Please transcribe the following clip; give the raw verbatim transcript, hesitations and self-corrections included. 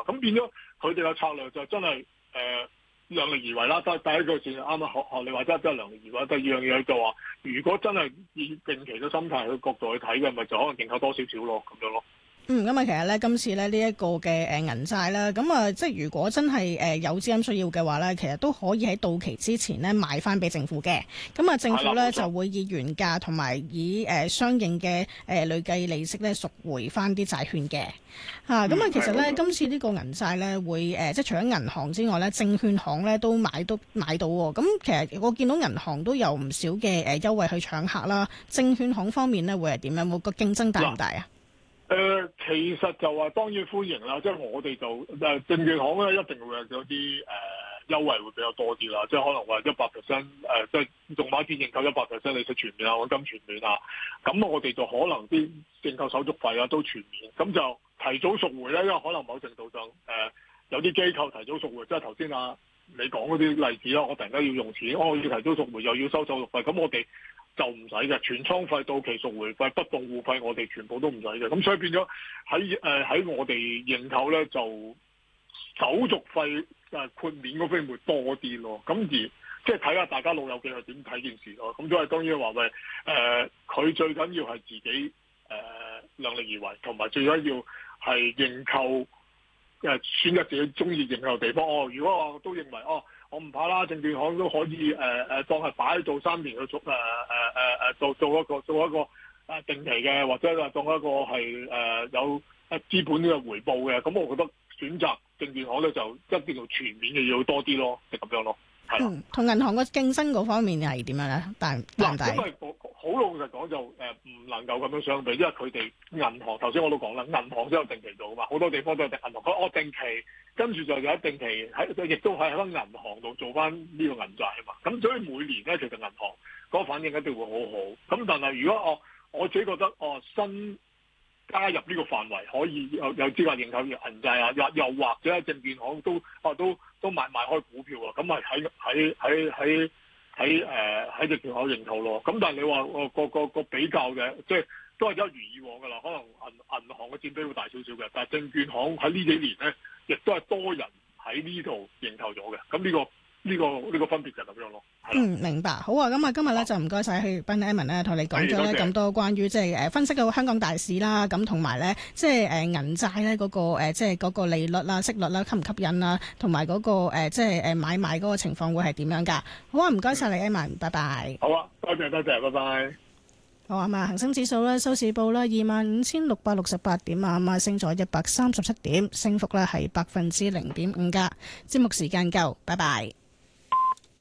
嘛。咁變咗佢哋嘅策略就真係誒、呃、量力而為啦。第第一個先啱啱學學你話齋真係量力而為。第二樣嘢就話，如果真係以定期嘅心態去角度去睇嘅，咪就可能認購多少少咯，咁樣咯。 嗯，咁啊，其實咧，今次咧呢一個嘅誒銀債啦，咁啊，即係如果真係誒有資金需要嘅話咧，其實都可以喺到期之前咧賣翻俾政府嘅。咁啊，政府咧就會以原價同埋以誒相應嘅誒累計利息咧贖回翻啲債券嘅。嚇，咁啊，其實咧今次呢個銀債咧會誒，即係除咗銀行之外咧，證券行咧都買都買到喎。咁其實我見到銀行都有唔少嘅誒優惠去搶客啦。證券行方面咧會係點樣？冇個競爭大唔大啊？ 誒、呃，其實就話當然歡迎啦，即係我哋就誒、呃、證券行咧一定會有啲誒優惠會比較多啲啦，即係可能話一百 percent 誒，即係仲買件認購一百 percent 利息全免啊，黃金全免啊，咁我哋就可能啲認購手續費啊都全免，咁就提早贖回咧，因為可能某程度上誒、呃、有啲機構提早贖回，即係頭先啊你講嗰啲例子啦，我突然間要用錢，我要提早贖回又要收手續費，咁我哋就唔使嘅，全倉費、到期贖回費、不動戶費，我哋全部都唔使嘅。咁所以變咗喺誒喺我哋認購咧，就手續費誒豁免嗰方面會多啲咯。咁而即係睇下大家老友記係點睇件事咯。咁所以當然話喂誒，佢、呃、最緊要係自己誒、呃、量力而為，同埋最緊要係認購誒選擇自己中意認購嘅地方。哦，如果我都認為哦。我唔怕啦，證券行都可以誒誒、呃、當係擺喺做三年去做誒誒誒誒做做一個做一個誒定期嘅，或者係當一個係誒、呃、有誒資本嘅回報嘅。咁我覺得選擇證券行咧就一定要全面嘅要多啲咯，就咁樣咯。係啦， 同、嗯、銀行嘅競爭嗰方面係點樣咧？大大唔大？ 因為好老實講就誒唔能夠咁樣相比，因為佢哋銀行頭先我都講啦，銀行都有定期做噶嘛，好多地方都有定銀行。佢我定期跟住就有一定期喺，亦都喺喺銀行度做翻呢個銀債啊嘛。咁所以每年咧，其實銀行嗰個反應一定會好好。咁但係如果我我自己覺得哦新加入呢個範圍可以有有資格認購銀債啊，又又或者證券行都哦都都賣賣開股票啊，咁咪喺喺喺喺。喺誒喺證券行認購咯，咁但係你話個個個個比較嘅，即係都係一如以往㗎啦。可能銀銀行嘅佔比會大少少嘅，但係證券行喺呢幾年咧，亦都係多人喺呢度認購咗嘅。咁呢個呢個呢個分別就係咁樣咯。 嗯，明白。好啊，咁啊，今日咧就唔該晒去賓 Evan 咧，同你講咗咧咁多關於即係誒分析到香港大市啦，咁同埋咧即係誒銀債咧嗰個誒即係嗰個利率啦、息率啦吸唔吸引啦，同埋嗰個誒即係誒買賣嗰個情況會係點樣㗎？好啊，唔該晒你 Evan，拜拜。 好啊，多謝多謝，拜拜。 好啊嘛，恒生指數咧收市報啦二萬五千六百六十八點啊，嘛升咗一百三十七點，升幅咧係百分之零點五㗎。節目時間夠，拜拜。